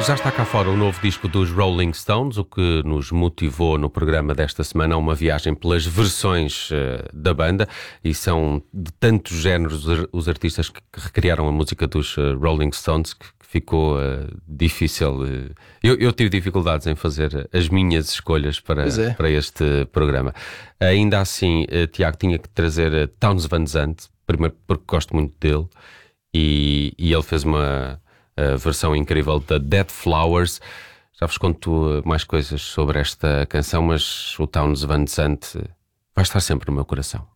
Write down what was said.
Já está cá fora o novo disco dos Rolling Stones, o que nos motivou no programa desta semana a uma viagem pelas versões da banda, e são de tantos géneros os artistas que recriaram a música dos Rolling Stones que ficou difícil. Eu tive dificuldades em fazer as minhas escolhas para este programa. Ainda assim, Tiago, tinha que trazer Townes Van Zandt, primeiro porque gosto muito dele, e ele fez uma versão incrível da Dead Flowers. Já vos conto mais coisas sobre esta canção, mas o Townes Van Zandt vai estar sempre no meu coração.